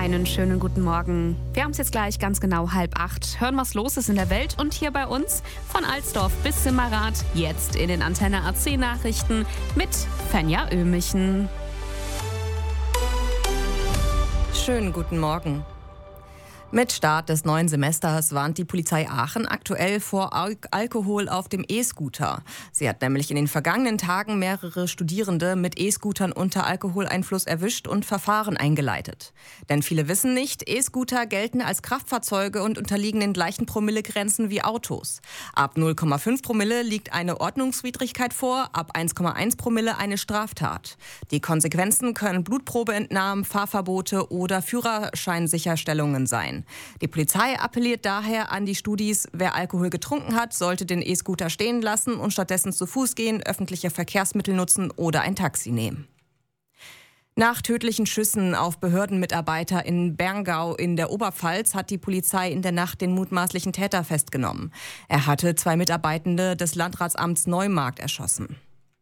Einen schönen guten Morgen. Wir haben es jetzt gleich ganz genau 7:30. Hören, was los ist in der Welt und hier bei uns. Von Alsdorf bis Simmerath. Jetzt in den Antenne AC Nachrichten mit Fenja Ömichen. Schönen guten Morgen. Mit Start des neuen Semesters warnt die Polizei Aachen aktuell vor Alkohol auf dem E-Scooter. Sie hat nämlich in den vergangenen Tagen mehrere Studierende mit E-Scootern unter Alkoholeinfluss erwischt und Verfahren eingeleitet. Denn viele wissen nicht, E-Scooter gelten als Kraftfahrzeuge und unterliegen den gleichen Promillegrenzen wie Autos. Ab 0,5 Promille liegt eine Ordnungswidrigkeit vor, ab 1,1 Promille eine Straftat. Die Konsequenzen können Blutprobeentnahmen, Fahrverbote oder Führerscheinsicherstellungen sein. Die Polizei appelliert daher an die Studis, wer Alkohol getrunken hat, sollte den E-Scooter stehen lassen und stattdessen zu Fuß gehen, öffentliche Verkehrsmittel nutzen oder ein Taxi nehmen. Nach tödlichen Schüssen auf Behördenmitarbeiter in Berngau in der Oberpfalz hat die Polizei in der Nacht den mutmaßlichen Täter festgenommen. Er hatte 2 Mitarbeitende des Landratsamts Neumarkt erschossen.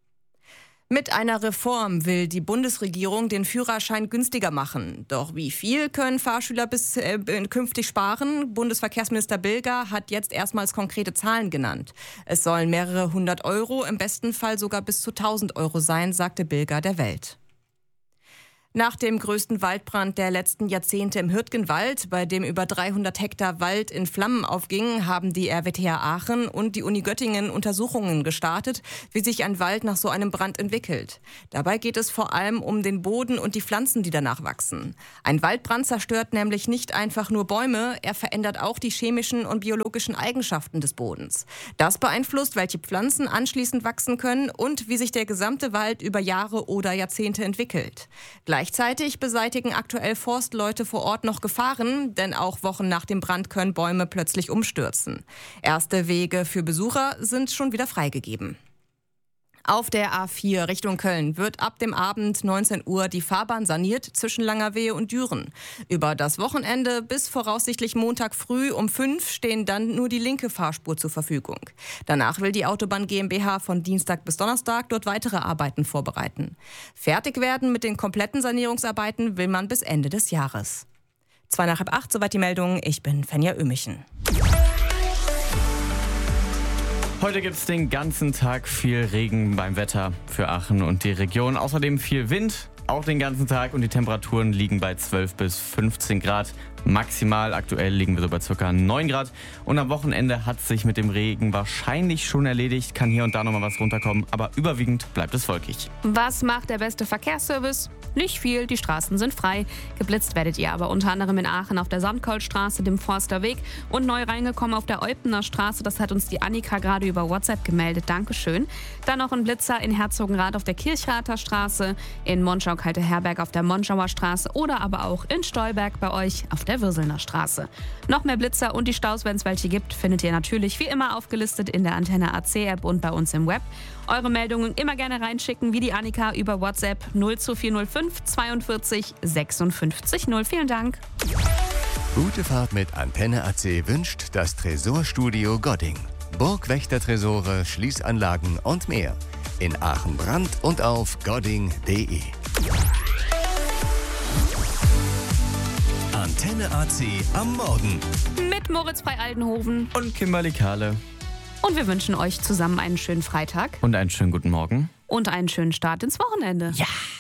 Mit einer Reform will die Bundesregierung den Führerschein günstiger machen. Doch wie viel können Fahrschüler künftig sparen? Bundesverkehrsminister Bilger hat jetzt erstmals konkrete Zahlen genannt. Es sollen mehrere 100 Euro, im besten Fall sogar bis zu 1.000 Euro sein, sagte Bilger der Welt. Nach dem größten Waldbrand der letzten Jahrzehnte im Hürtgenwald, bei dem über 300 Hektar Wald in Flammen aufgingen, haben die RWTH Aachen und die Uni Göttingen Untersuchungen gestartet, wie sich ein Wald nach so einem Brand entwickelt. Dabei geht es vor allem um den Boden und die Pflanzen, die danach wachsen. Ein Waldbrand zerstört nämlich nicht einfach nur Bäume, er verändert auch die chemischen und biologischen Eigenschaften des Bodens. Das beeinflusst, welche Pflanzen anschließend wachsen können und wie sich der gesamte Wald über Jahre oder Jahrzehnte entwickelt. Gleichzeitig beseitigen aktuell Forstleute vor Ort noch Gefahren, denn auch Wochen nach dem Brand können Bäume plötzlich umstürzen. Erste Wege für Besucher sind schon wieder freigegeben. Auf der A4 Richtung Köln wird ab dem Abend 19 Uhr die Fahrbahn saniert zwischen Langerwehe und Düren. Über das Wochenende bis voraussichtlich Montag früh um 5 stehen dann nur die linke Fahrspur zur Verfügung. Danach will die Autobahn GmbH von Dienstag bis Donnerstag dort weitere Arbeiten vorbereiten. Fertig werden mit den kompletten Sanierungsarbeiten will man bis Ende des Jahres. 7:55, soweit die Meldung. Ich bin Fenja Ömichen. Heute gibt es den ganzen Tag viel Regen beim Wetter für Aachen und die Region. Außerdem viel Wind, auch den ganzen Tag, und die Temperaturen liegen bei 12 bis 15 Grad. Maximal aktuell liegen wir so bei ca. 9 Grad. Und am Wochenende hat sich mit dem Regen wahrscheinlich schon erledigt. Kann hier und da nochmal was runterkommen, aber überwiegend bleibt es wolkig. Was macht der beste Verkehrsservice? Nicht viel, die Straßen sind frei. Geblitzt werdet ihr aber unter anderem in Aachen auf der Sandkoldstraße, dem Forsterweg und neu reingekommen auf der Eupener Straße. Das hat uns die Annika gerade über WhatsApp gemeldet. Dankeschön. Dann noch ein Blitzer in Herzogenrath auf der Kirchrather Straße, in Monschau-Kalte-Herberg auf der Monschauer Straße oder aber auch in Stolberg bei euch auf der Würselner Straße. Noch mehr Blitzer und die Staus, wenn es welche gibt, findet ihr natürlich wie immer aufgelistet in der Antenne AC App und bei uns im Web. Eure Meldungen immer gerne reinschicken, wie die Annika über WhatsApp 02405 42 56 0. Vielen Dank. Gute Fahrt mit Antenne AC wünscht das Tresorstudio Godding. Burgwächtertresore, Schließanlagen und mehr. In Aachen Brand und auf godding.de. Antenne AC am Morgen. Mit Moritz Frei-Aldenhoven Und Kimberly Kahle. und wir wünschen euch zusammen einen schönen Freitag Und einen schönen guten Morgen. und einen schönen Start ins Wochenende. Ja.